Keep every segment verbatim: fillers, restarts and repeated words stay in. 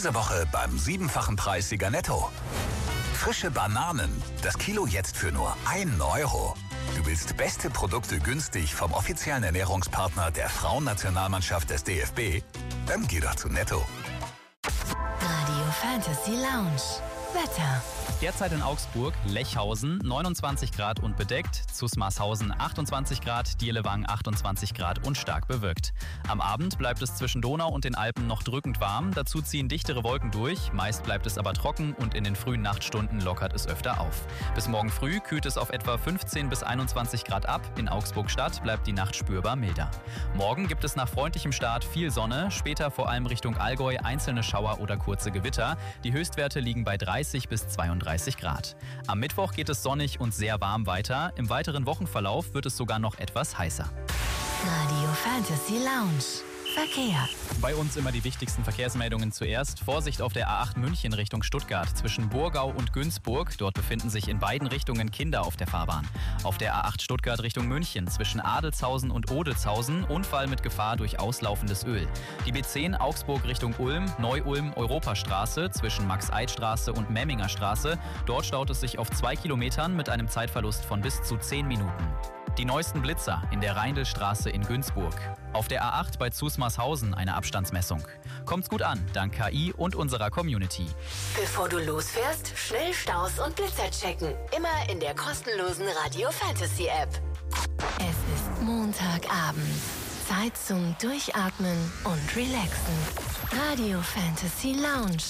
Diese Woche beim siebenfachen Preis Sieger Netto. Frische Bananen, das Kilo jetzt für nur einen Euro. Du willst beste Produkte günstig vom offiziellen Ernährungspartner der Frauennationalmannschaft des D F B? Dann geh doch zu Netto. Radio Fantasy Lounge. Wetter. Derzeit in Augsburg, Lechhausen neunundzwanzig Grad und bedeckt, Zusmarshausen achtundzwanzig Grad, Dielewang achtundzwanzig Grad und stark bewölkt. Am Abend bleibt es zwischen Donau und den Alpen noch drückend warm, dazu ziehen dichtere Wolken durch, meist bleibt es aber trocken und in den frühen Nachtstunden lockert es öfter auf. Bis morgen früh kühlt es auf etwa fünfzehn bis einundzwanzig Grad ab, in Augsburg Stadt bleibt die Nacht spürbar milder. Morgen gibt es nach freundlichem Start viel Sonne, später vor allem Richtung Allgäu einzelne Schauer oder kurze Gewitter. Die Höchstwerte liegen bei dreißig bis zweiunddreißig Grad. Am Mittwoch geht es sonnig und sehr warm weiter. Im weiteren Wochenverlauf wird es sogar noch etwas heißer. Radio Fantasy Lounge. Verkehr. Bei uns immer die wichtigsten Verkehrsmeldungen zuerst. Vorsicht auf der A acht München Richtung Stuttgart zwischen Burgau und Günzburg. Dort befinden sich in beiden Richtungen Kinder auf der Fahrbahn. Auf der A acht Stuttgart Richtung München zwischen Adelzhausen und Odelzhausen Unfall mit Gefahr durch auslaufendes Öl. Die B zehn Augsburg Richtung Ulm, Neu-Ulm Europastraße zwischen Max-Eid-Straße und Memminger Straße. Dort staut es sich auf zwei Kilometern mit einem Zeitverlust von bis zu zehn Minuten. Die neuesten Blitzer in der Rheindlstraße in Günzburg. Auf der A acht bei Zusmarshausen eine Abstandsmessung. Kommt's gut an, dank K I und unserer Community. Bevor du losfährst, schnell Staus und Blitzer checken. Immer in der kostenlosen Radio Fantasy App. Es ist Montagabend. Zeit zum Durchatmen und Relaxen. Radio Fantasy Lounge.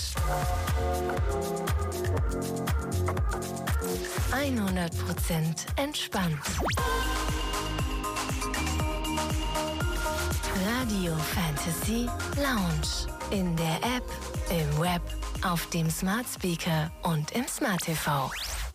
hundert Prozent entspannt. Radio Fantasy Lounge. In der App, im Web, auf dem Smart Speaker und im Smart T V.